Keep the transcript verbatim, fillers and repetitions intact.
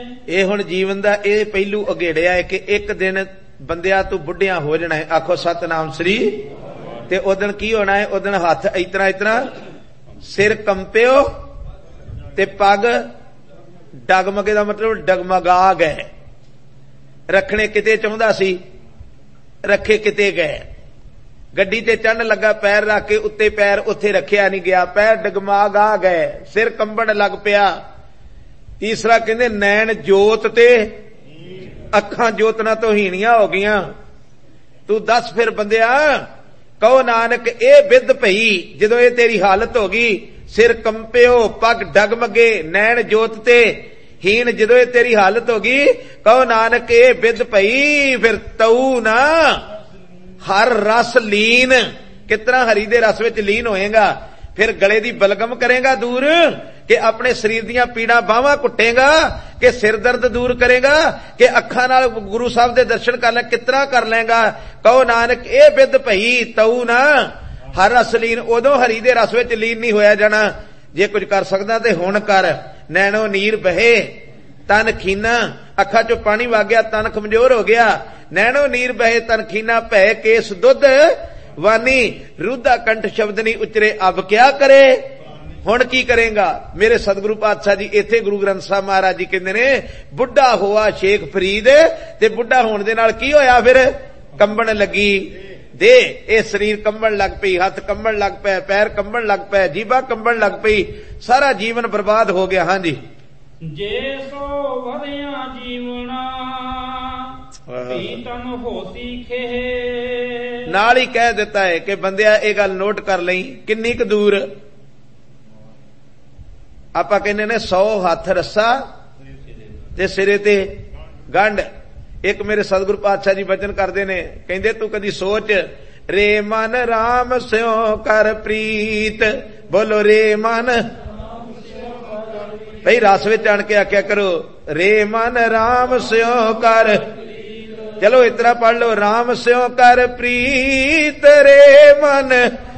ਇਹ ਹੁਣ ਜੀਵਨ ਦਾ ਇਹ ਪਹਿਲੂ ਅਗੇੜਿਆ ਹੈ ਕਿ ਇੱਕ ਦਿਨ ਬੰਦਿਆਂ ਤੋਂ ਬੁੱਢਿਆਂ ਹੋ ਜਾਣਾ ਹੈ। ਆਖੋ ਸਤਨਾਮ ਸ੍ਰੀ। ਤੇ ਉਦਣ ਕੀ ਹੋਣਾ ਹੈ? ਉਦਣ ਹੱਥ ਇਤਨਾ ਇਤਨਾ, ਸਿਰ ਕੰਪਿਓ ਤੇ ਪੱਗ ਡਗਮਗੇ ਦਾ ਮਤਲਬ ਡਗਮਗਾ ਗਏ। ਰੱਖਣੇ ਕਿਤੇ ਚਾਹੁੰਦਾ ਸੀ, ਰੱਖੇ ਕਿਤੇ ਗਏ। ਗੱਡੀ ਤੇ ਚੜ੍ਹਨ ਲੱਗਾ, ਪੈਰ ਰੱਖ ਕੇ ਉੱਤੇ ਪੈਰ ਉੱਥੇ ਰੱਖਿਆ ਨਹੀਂ ਗਿਆ, ਪੈਰ ਡਗਮਗਾ ਗਏ, ਸਿਰ ਕੰਬਣ ਲੱਗ ਪਿਆ। ਤੀਸਰਾ ਕਹਿੰਦੇ ਨੈਣ ਜੋਤ ਤੇ ਅੱਖਾਂ ਜੋਤਨਾ ਤੋਂ ਹੀਣੀਆਂ ਹੋ ਗਈਆਂ। ਤੂੰ ਦੱਸ ਫਿਰ ਬੰਦਿਆ, ਕਹੋ ਨਾਨਕ ਇਹ ਬਿੱਧ ਪਈ ਜਦੋਂ ਇਹ ਤੇਰੀ ਹਾਲਤ ਹੋ ਗਈ, ਸਿਰ ਕੰਪਿਓ ਪੱਗ ਡਗਮਗੇ ਨੈਣ ਜੋਤ ਤੇ ਹੀਣ ਜਦੋਂ ਇਹ ਤੇਰੀ ਹਾਲਤ ਹੋ ਗਈ, ਕਹੋ ਨਾਨਕ ਇਹ ਬਿੱਧ ਪਈ ਫਿਰ ਤਊ ਨਾ ਹਰ ਰਸ ਲੀਨ। ਕਿਤਨਾ ਹਰੀ ਦੇ ਰਸ ਵਿੱਚ ਲੀਨ ਹੋਏਗਾ? ਫਿਰ ਗਲੇ ਦੀ ਬਲਗਮ ਕਰੇਗਾ ਦੂਰ, ਕਿ ਆਪਣੇ ਸਰੀਰ ਦੀਆਂ ਪੀੜਾਂ ਬਾਹਾਂ ਕੁੱਟੇਗਾ, ਕਿ ਸਿਰ ਦਰਦ ਦੂਰ ਕਰੇਗਾ, ਕਿ ਅੱਖਾਂ ਨਾਲ ਗੁਰੂ ਸਾਹਿਬ ਦੇ ਦਰਸ਼ਨ ਕਰ ਲੈ, ਕਿਤਨਾ ਕਰ ਲੈਗਾ? ਕਹੋ ਨਾਨਕ ਇਹ ਬਿੱਧ ਪਈ ਤਊ ਨਾ ਹਰ ਰਸ ਲੀਨ। ਉਦੋਂ ਹਰੀ ਦੇ ਰਸ ਵਿੱਚ ਲੀਨ ਨਹੀਂ ਹੋਇਆ ਜਾਣਾ। ਜੇ ਕੁਝ ਕਰ ਸਕਦਾ ਤੇ ਹੁਣ ਕਰ। ਨੈਣੋ ਨੀਰ ਬਹੇ ਤਨ ਖੀਨਾ, ਅੱਖਾਂ ਚੋਂ ਪਾਣੀ ਵਗ ਗਿਆ, ਤਨ ਕਮਜ਼ੋਰ ਹੋ ਗਿਆ। ਨੈਣੋ ਨੀਰ ਬਹੇ ਤਨ ਖੀਨਾ, ਭੈ ਕੇਸ ਦੁੱਧ ਵਾਨੀ, ਰੁੱਧਾ ਕੰਠ ਸ਼ਬਦ ਨਹੀਂ ਉਚਰੇ, ਅਬ ਕਿਆ ਕਰੇ? ਹੁਣ ਕੀ ਕਰੇਗਾ? ਮੇਰੇ ਸਤਿਗੁਰੂ ਪਾਤਸ਼ਾਹ ਜੀ ਇੱਥੇ ਗੁਰੂ ਗ੍ਰੰਥ ਸਾਹਿਬ ਮਹਾਰਾਜ ਜੀ ਕਹਿੰਦੇ ਨੇ, ਬੁੱਢਾ ਹੋਆ ਸ਼ੇਖ ਫਰੀਦ। ਤੇ ਬੁੱਢਾ ਹੋਣ ਦੇ ਨਾਲ ਕੀ ਹੋਇਆ? ਫਿਰ ਕੰਬਣ ਲੱਗੀ ਦੇ, ਇਹ ਸਰੀਰ ਕੰਬਣ ਲੱਗ ਪਈ, ਹੱਥ ਕੰਬਣ ਲੱਗ ਪਏ, ਪੈਰ ਕੰਬਣ ਲੱਗ ਪਏ, ਜੀਭਾ ਕੰਬਣ ਲੱਗ ਪਈ, ਸਾਰਾ ਜੀਵਨ ਬਰਬਾਦ ਹੋ ਗਿਆ। ਹਾਂਜੀ, ਜੇ ਸੋ ਵਧਿਆ ਜੀਵਨਾ ਪੀਤਮ ਹੋਤੀ ਖੇ। ਨਾਲ ਹੀ ਕਹਿ ਦਿੱਤਾ ਹੈ ਕਿ ਬੰਦਿਆ ਇਹ ਗੱਲ ਨੋਟ ਕਰ ਲਈ, ਕਿੰਨੀ ਕੁ ਦੂਰ ਆਪਾਂ ਕਹਿੰਦੇ ਨੇ ਸੌ ਹੱਥ ਰੱਸਾ ਤੇ ਸਿਰੇ ਤੇ ਗੰਢ। ਇੱਕ ਮੇਰੇ ਸਤਿਗੁਰੂ ਪਾਤਸ਼ਾਹ ਜੀ ਬਚਨ ਕਰਦੇ ਨੇ, ਕਹਿੰਦੇ ਤੂੰ ਕਦੀ ਸੋਚ, ਰੇ ਮਨ ਰਾਮ ਸਿਓ ਕਰ ਪ੍ਰੀਤ। ਬੋਲੋ ਰੇ ਮਨ। ਭਈ ਰਸ ਵਿੱਚ ਆਣ ਕੇ ਆਖਿਆ ਕਰੋ, ਰੇ ਮਨ ਰਾਮ ਸਿਓ ਕਰ। ਚਲੋ ਇਤਨਾ ਪੜ ਲਓ, ਰਾਮ ਸਿਓ ਕਰ ਪ੍ਰੀਤ ਰੇ ਮਨ